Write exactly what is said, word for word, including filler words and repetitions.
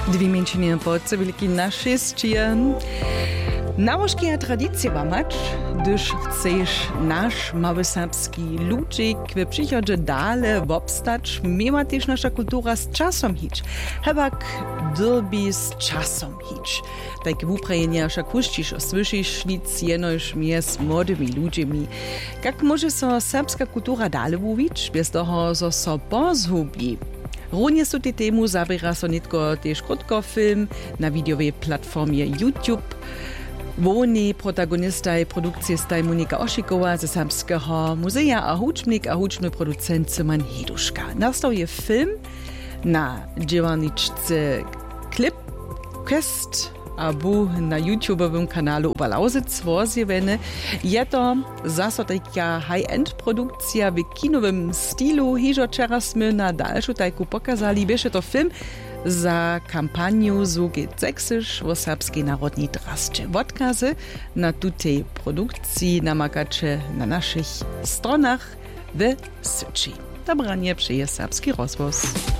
Dwie mięcinie po cywilki na sześcian. Nałożki a tradycje łamać, gdyż chcesz nasz mały serbski ludzik w przychodzie dalej obstać, mimo też nasza kultura z czasem hić. Hebak derby z czasem hić. Tak w Ukrainie nasza kuścisz, słyszysz nic jenoś mnie z młodymi ludźmi. Jak może so serbska kultura dalej mówić, bez toho, so so pozhubi? Równie su tej temu zabiera so nitko też krótko film na videowej platformie YouTube. Główny protagonista i produkcja Monika Oshikowa ze Serbskiego Muzeja a hucznik a huczny producent Syman Heduszka. Nastał je film na dziewaniczce klip Quest abu na YouTube'owym kanalu Oberlausitz zjewene. Je to zase taka high-end produkcja w kinowym stylu. Hižo čerasmy na dalszą tajku pokazali. Bieše to film za kampaniu So geht Sächsisch o serbskiej narodnej drasce. Odkazy na tutej produkcji namakacie na naszych stronach w Syci. Dobranie przyje serbski rozwoz.